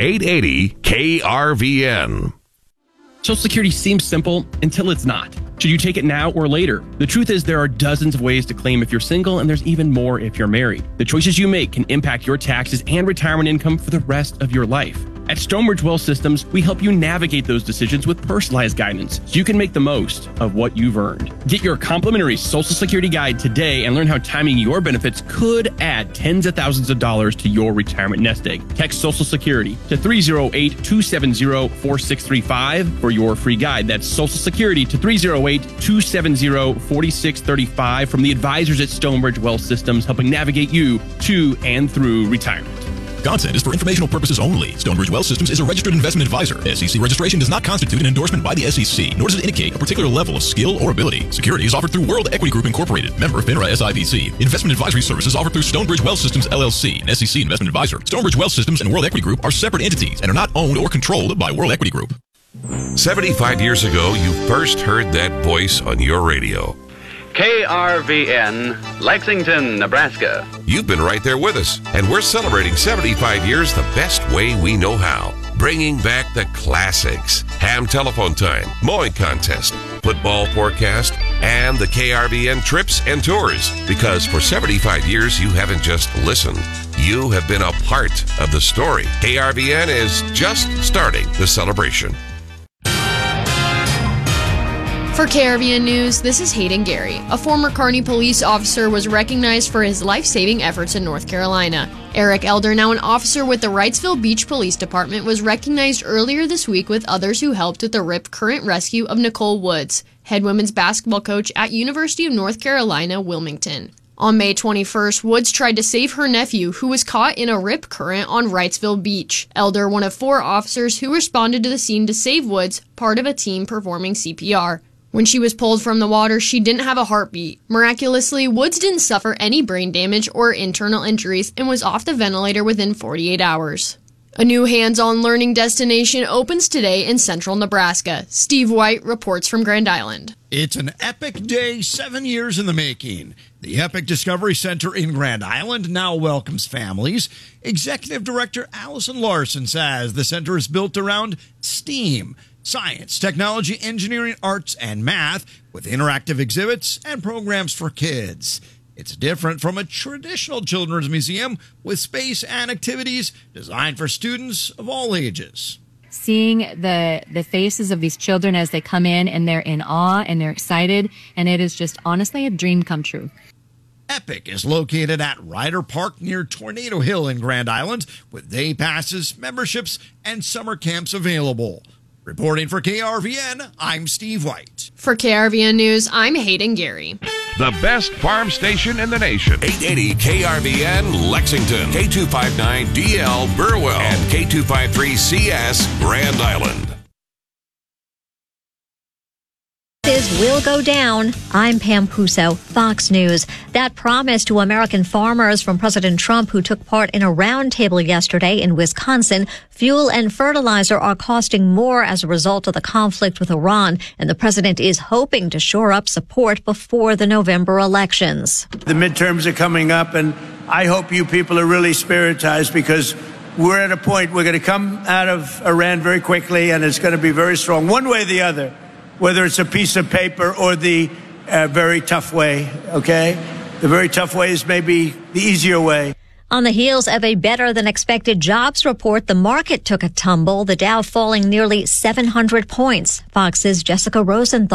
880 KRVN. Social Security seems simple until it's not. Should you take it now or later? The truth is there are dozens of ways to claim if you're single, and there's even more if you're married. The choices you make can impact your taxes and retirement income for the rest of your life. At Stonebridge Wealth Systems, we help you navigate those decisions with personalized guidance so you can make the most of what you've earned. Get your complimentary Social Security guide today and learn how timing your benefits could add tens of thousands of dollars to your retirement nest egg. Text Social Security to 308-270-4635 for your free guide. That's Social Security to 308-270-4635 from the advisors at Stonebridge Wealth Systems, helping navigate you to and through retirement. Content is for informational purposes only. Stonebridge Wealth Systems is a registered investment advisor. SEC registration does not constitute an endorsement by the SEC, nor does it indicate a particular level of skill or ability. Securities offered through World Equity Group Incorporated, member FINRA SIPC. Investment advisory services offered through Stonebridge Wealth Systems LLC, an SEC investment advisor. Stonebridge Wealth Systems and World Equity Group are separate entities and are not owned or controlled by World Equity Group. 75 years ago, you first heard that voice on your radio. KRVN, Lexington, Nebraska. You've been right there with us, and we're celebrating 75 years the best way we know how. Bringing back the classics. Ham telephone time, mowing contest, football forecast, and the KRVN trips and tours. Because for 75 years, you haven't just listened. You have been a part of the story. KRVN is just starting the celebration. For KRVN News, this is Hayden Gary. A former Kearney police officer was recognized for his life-saving efforts in North Carolina. Eric Elder, now an officer with the Wrightsville Beach Police Department, was recognized earlier this week with others who helped with the Rip Current rescue of Nicole Woods, head women's basketball coach at University of North Carolina, Wilmington. On May 21st, Woods tried to save her nephew, who was caught in a rip current on Wrightsville Beach. Elder, one of 4 officers who responded to the scene to save Woods, part of a team performing CPR. When she was pulled from the water, she didn't have a heartbeat. Miraculously, Woods didn't suffer any brain damage or internal injuries and was off the ventilator within 48 hours. A new hands-on learning destination opens today in central Nebraska. Steve White reports from Grand Island. It's an epic day, 7 years in the making. The Epic Discovery Center in Grand Island now welcomes families. Executive Director Allison Larson says the center is built around STEAM, science, technology, engineering, arts, and math, with interactive exhibits and programs for kids. It's different from a traditional children's museum with space and activities designed for students of all ages. Seeing the faces of these children as they come in, and they're in awe and they're excited, and it is just honestly a dream come true. Epic is located at Ryder Park near Tornado Hill in Grand Island, with day passes, memberships, and summer camps available. Reporting for KRVN, I'm Steve White. For KRVN News, I'm Hayden Gary. The best farm station in the nation. 880 KRVN Lexington, K259DL Burwell, and K253CS Grand Island. Will go down. I'm Pam Puso, Fox News. That promise to American farmers from President Trump, who took part in a roundtable yesterday in Wisconsin. Fuel and fertilizer are costing more as a result of the conflict with Iran, and the president is hoping to shore up support before the November elections. The midterms are coming up, and I hope you people are really spiritized, because we're at a point we're going to come out of Iran very quickly, and it's going to be very strong, one way or the other. Whether it's a piece of paper or the very tough way, okay? The very tough way is maybe the easier way. On the heels of a better-than-expected jobs report, the market took a tumble, the Dow falling nearly 700 points. Fox's Jessica Rosenthal.